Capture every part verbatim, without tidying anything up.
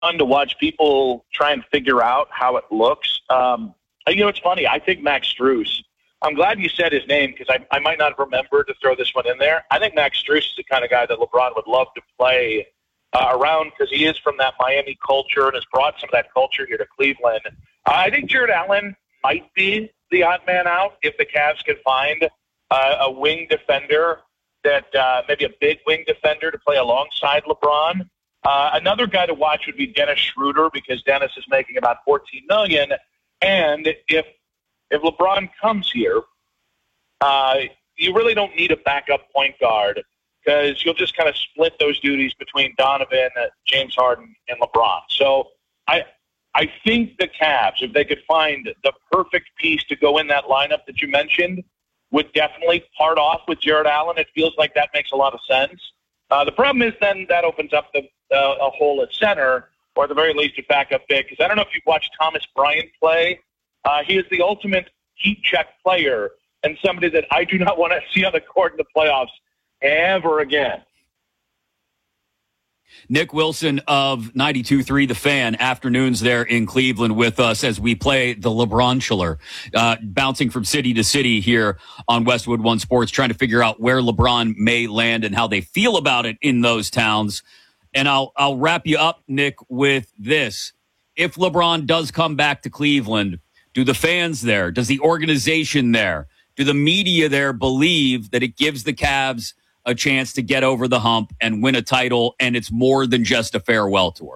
fun to watch people try and figure out how it looks. Um, you know, it's funny. I think Max Strus, I'm glad you said his name because I, I might not have remembered to throw this one in there. I think Max Strus is the kind of guy that LeBron would love to play uh, around because he is from that Miami culture and has brought some of that culture here to Cleveland. Uh, I think Jared Allen might be the odd man out if the Cavs can find uh, a wing defender that uh, maybe a big wing defender to play alongside LeBron. Uh, another guy to watch would be Dennis Schroeder because Dennis is making about fourteen million dollars. And if if LeBron comes here, uh, you really don't need a backup point guard because you'll just kind of split those duties between Donovan, James Harden, and LeBron. So I I think the Cavs, if they could find the perfect piece to go in that lineup that you mentioned, would definitely part off with Jared Allen. It feels like that makes a lot of sense. Uh, the problem is then that opens up the, uh, a hole at center, or at the very least a backup big. Because I don't know if you've watched Thomas Bryant play. Uh, he is the ultimate heat check player and somebody that I do not want to see on the court in the playoffs ever again. Nick Wilson of ninety-two point three The Fan, afternoons there in Cleveland with us as we play the LeBronchular, uh, bouncing from city to city here on Westwood One Sports, trying to figure out where LeBron may land and how they feel about it in those towns. And I'll I'll wrap you up, Nick, with this. If LeBron does come back to Cleveland, do the fans there, does the organization there, do the media there believe that it gives the Cavs a chance to get over the hump and win a title, and it's more than just a farewell tour?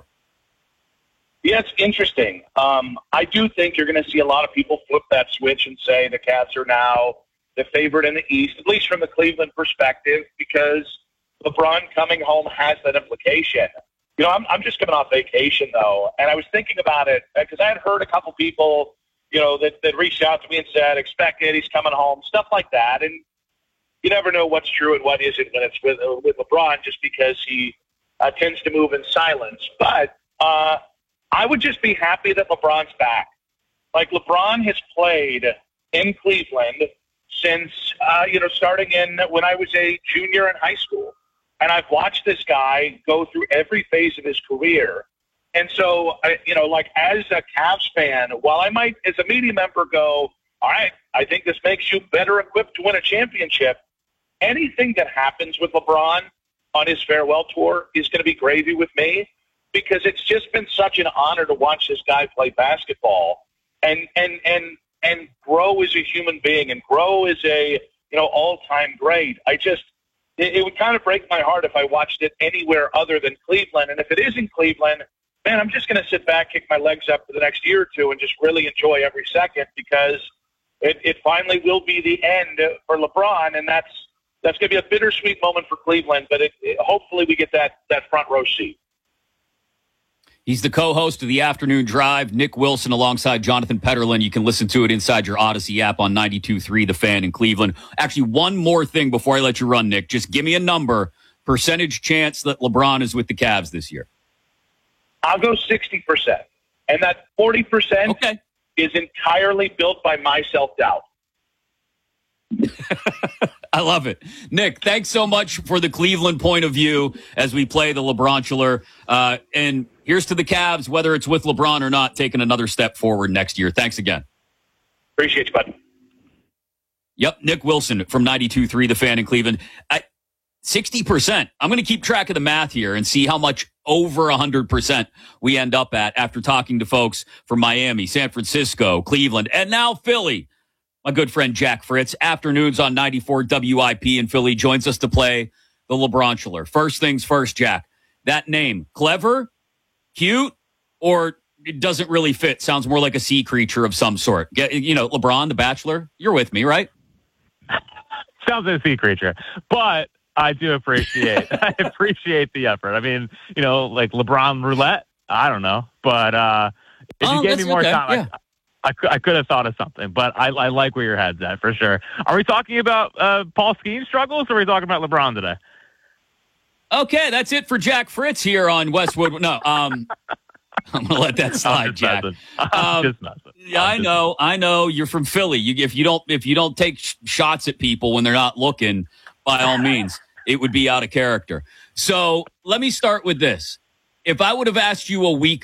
Yeah, it's interesting. Um, I do think you're going to see a lot of people flip that switch and say the Cavs are now the favorite in the East, at least from the Cleveland perspective, because LeBron coming home has that implication. You know, I'm, I'm just coming off vacation, though, and I was thinking about it because I had heard a couple people, you know, that, that reached out to me and said, expect it, he's coming home, stuff like that. And you never know what's true and what isn't when it's with, uh, with LeBron just because he uh, tends to move in silence. But uh, I would just be happy that LeBron's back. Like, LeBron has played in Cleveland since, uh, you know, starting in when I was a junior in high school. And I've watched this guy go through every phase of his career. And so, I, you know, like as a Cavs fan, while I might, as a media member, go, all right, I think this makes you better equipped to win a championship, anything that happens with LeBron on his farewell tour is going to be gravy with me because it's just been such an honor to watch this guy play basketball and and and and grow as a human being and grow as a, you know, all-time great. I just it, it would kind of break my heart if I watched it anywhere other than Cleveland. And if it is in Cleveland, man, I'm just going to sit back, kick my legs up for the next year or two and just really enjoy every second because it, it finally will be the end for LeBron, and that's That's going to be a bittersweet moment for Cleveland, but it, it, hopefully we get that, that front row seat. He's the co-host of the Afternoon Drive, Nick Wilson, alongside Jonathan Petterlin. You can listen to it inside your Odyssey app on ninety-two point three The Fan in Cleveland. Actually, one more thing before I let you run, Nick. Just give me a number, percentage chance that LeBron is with the Cavs this year. I'll go sixty percent. And that forty percent okay. is entirely built by my self-doubt. I love it. Nick, thanks so much for the Cleveland point of view as we play the LeBronchular. Uh, and here's to the Cavs, whether it's with LeBron or not, taking another step forward next year. Thanks again. Appreciate you, buddy. Yep, Nick Wilson from ninety-two point three The Fan in Cleveland. At sixty percent. I'm going to keep track of the math here and see how much over one hundred percent we end up at after talking to folks from Miami, San Francisco, Cleveland, and now Philly. My good friend Jack Fritz, afternoons on ninety-four W I P in Philly, joins us to play the LeBronchular. First things first, Jack. That name, clever, cute, or it doesn't really fit? Sounds more like a sea creature of some sort. Get, you know, LeBron, the Bachelor. You're with me, right? Sounds like a sea creature, but I do appreciate I appreciate the effort. I mean, you know, like LeBron roulette. I don't know, but uh, if oh, you gave me more okay. time. Yeah. I, I could, I could have thought of something, but I, I like where your head's at for sure. Are we talking about uh, Paul Skeens struggles, or are we talking about LeBron today? Okay, that's it for Jack Fritz here on Westwood. No, um, I'm going to let that slide, Jack. I'm just messing. Yeah, I know, I know. You're from Philly. You, if you don't, if you don't take sh- shots at people when they're not looking, by all means, it would be out of character. So let me start with this. if I would have asked you a week